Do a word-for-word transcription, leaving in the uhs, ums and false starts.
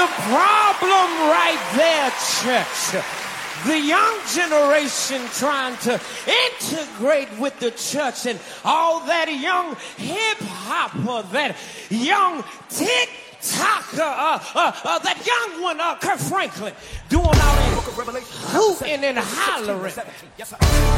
the problem right there, church. The young generation trying to integrate with the church and all that young hip-hopper, that young tick-tocker, uh, uh, uh, that young one, uh, Kirk Franklin, doing all that hooting and hollering.